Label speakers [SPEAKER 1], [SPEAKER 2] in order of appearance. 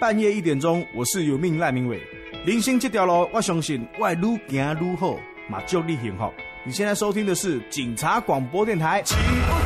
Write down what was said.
[SPEAKER 1] 半夜1点钟，我是有命赖明伟。人生这条路，我相信我会愈行愈好，嘛祝你幸福。你现在收听的是警察广播电台。